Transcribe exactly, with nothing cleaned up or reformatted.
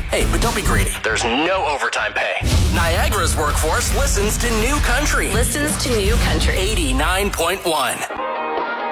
Hey, but don't be greedy. There's no overtime pay. Niagara's workforce listens to New Country. Listens to New Country. eighty-nine point one.